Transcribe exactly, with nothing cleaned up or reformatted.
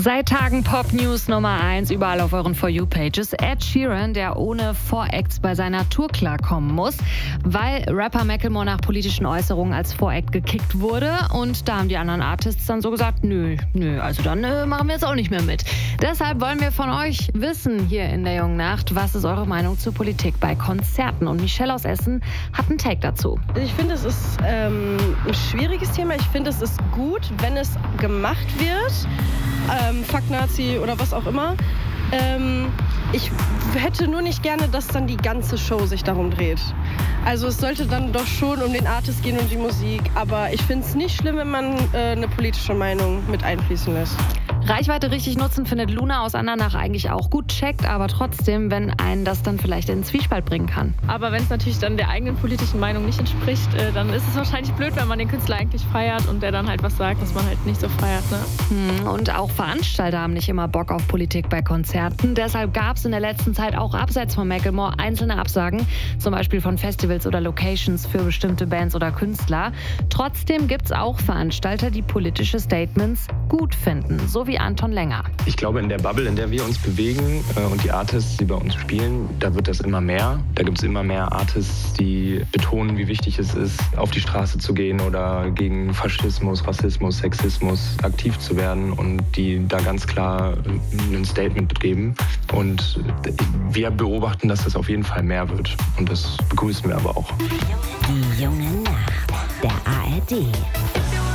Seit Tagen Pop-News Nummer eins überall auf euren For You-Pages. Ed Sheeran, der ohne Voracts bei seiner Tour klarkommen muss, weil Rapper Macklemore nach politischen Äußerungen als Voract gekickt wurde. Und da haben die anderen Artists dann so gesagt, nö, nö, also dann äh, machen wir jetzt auch nicht mehr mit. Deshalb wollen wir von euch wissen hier in der Jungen Nacht, was ist eure Meinung zur Politik bei Konzerten? Und Michelle aus Essen hat einen Take dazu. Ich finde, es ist ähm, ein schwieriges Thema. Ich finde, es ist gut, wenn es gemacht wird. Ähm, Fuck Nazi oder was auch immer. Ähm, ich hätte nur nicht gerne, dass dann die ganze Show sich darum dreht. Also es sollte dann doch schon um den Artist gehen und die Musik. Aber ich finde es nicht schlimm, wenn man äh, eine politische Meinung mit einfließen lässt. Reichweite richtig nutzen findet Luna aus Andernach eigentlich auch gut, checkt aber trotzdem, wenn einen das dann vielleicht in den Zwiespalt bringen kann. Aber wenn es natürlich dann der eigenen politischen Meinung nicht entspricht, äh, dann ist es wahrscheinlich blöd, wenn man den Künstler eigentlich feiert und der dann halt was sagt, was man halt nicht so feiert. Ne? Hm, und auch Veranstalter haben nicht immer Bock auf Politik bei Konzerten. Deshalb gab es in der letzten Zeit auch abseits von Macklemore einzelne Absagen, zum Beispiel von Festivals oder Locations für bestimmte Bands oder Künstler. Trotzdem gibt es auch Veranstalter, die politische Statements gut finden, so wie Anton Länger. Ich glaube, in der Bubble, in der wir uns bewegen äh, und die Artists, die bei uns spielen, da wird das immer mehr. Da gibt es immer mehr Artists, die betonen, wie wichtig es ist, auf die Straße zu gehen oder gegen Faschismus, Rassismus, Sexismus aktiv zu werden und die da ganz klar ein Statement geben. Und wir beobachten, dass das auf jeden Fall mehr wird. Und das begrüßen wir aber auch. Die Junge Nacht, der A R D.